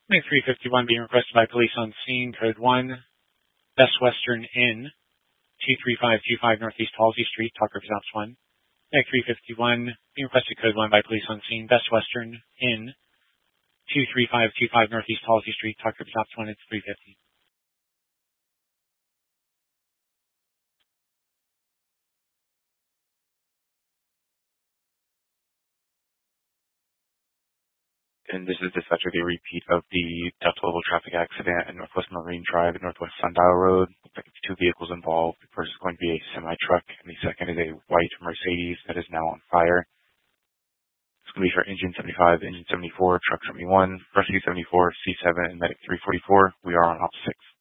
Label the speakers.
Speaker 1: Make 351 being requested by police on scene, code 1, Best Western Inn, 23525 Northeast Halsey Street, Talk River Ops 1. Make 351 being requested, code 1 by police on scene, Best Western Inn, 23525 Northeast Halsey Street, Talk River Ops 1, it's 350.
Speaker 2: And this is dispatcher, a repeat of the Delta level traffic accident at Northwest Marine Drive and Northwest Sundial Road. Looks like it's two vehicles involved. The first is going to be a semi-truck, and the second is a white Mercedes that is now on fire. It's going to be for Engine 75, Engine 74, Truck 71, Rescue 74, C7, and Medic 344. We are on Op 6.